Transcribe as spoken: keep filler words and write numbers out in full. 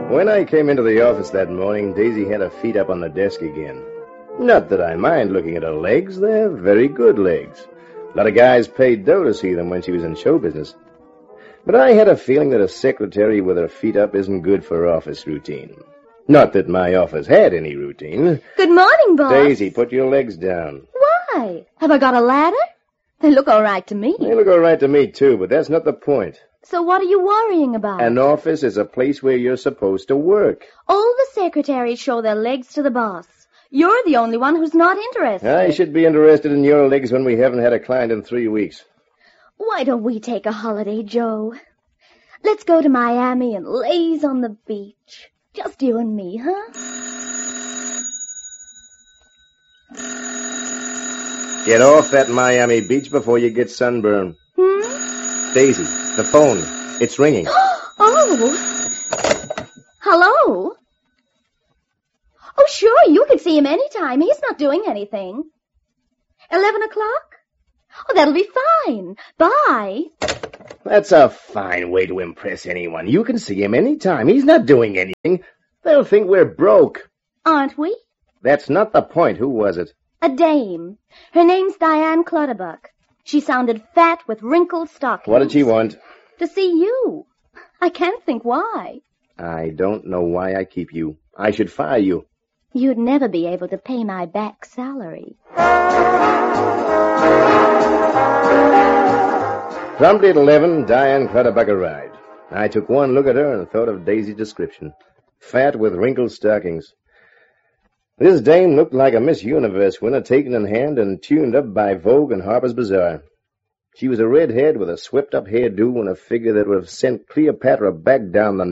When I came into the office that morning, Daisy had her feet up on the desk again. Not that I mind looking at her legs. They're very good legs. A lot of guys paid dough to see them when she was in show business. But I had a feeling that a secretary with her feet up isn't good for office routine. Not that my office had any routine. Good morning, boss. Daisy, put your legs down. Why? Have I got a ladder? They look all right to me. They look all right to me, too, but that's not the point. So what are you worrying about? An office is a place where you're supposed to work. All the secretaries show their legs to the boss. You're the only one who's not interested. I should be interested in your legs when we haven't had a client in three weeks. Why don't we take a holiday, Joe? Let's go to Miami and laze on the beach. Just you and me, huh? Get off that Miami beach before you get sunburned. Hmm? Daisy, the phone. It's ringing. Oh! Hello? Oh, sure, you can see him anytime. He's not doing anything. Eleven o'clock? Oh, that'll be fine. Bye. That's a fine way to impress anyone. You can see him any time. He's not doing anything. They'll think we're broke. Aren't we? That's not the point. Who was it? A dame. Her name's Diane Clutterbuck. She sounded fat with wrinkled stockings. What did she want? To see you. I can't think why. I don't know why I keep you. I should fire you. You'd never be able to pay my back salary. Promptly at eleven, Diane Clutterbuck arrived. I took one look at her and thought of Daisy's description. Fat with wrinkled stockings. This dame looked like a Miss Universe winner taken in hand and tuned up by Vogue and Harper's Bazaar. She was a redhead with a swept-up hairdo and a figure that would have sent Cleopatra back down the